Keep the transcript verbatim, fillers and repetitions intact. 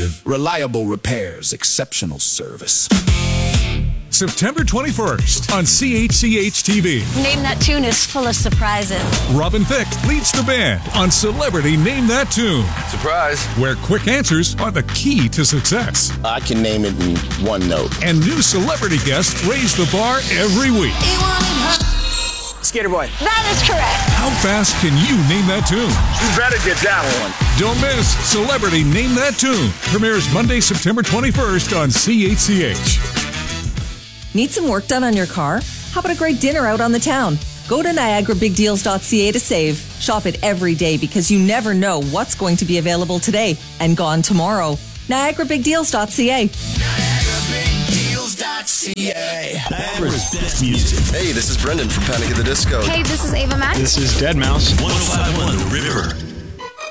Automotive. Reliable repairs, exceptional service. September twenty-first on C H C H T V. Name That Tune is full of surprises. Robin Thicke leads the band on Celebrity Name That Tune. Surprise. Where quick answers are the key to success. I can name it in one note. And new celebrity guests raise the bar every week. Skater Boy. That is correct. How fast can you name that tune? You better get that one. Don't miss Celebrity Name That Tune. Premieres Monday, September twenty-first on C H C H. Need some work done on your car? How about a great dinner out on the town? Go to Niagara Big Deals dot C A to save. Shop it every day because you never know what's going to be available today and gone tomorrow. Niagara Big Deals dot C A. Niagara Big Deals dot C A. Niagara's best music. Hey, this is Brendan from Panic at the Disco. Hey, this is Ava Max. This is Dead Mouse. one oh five point one The River.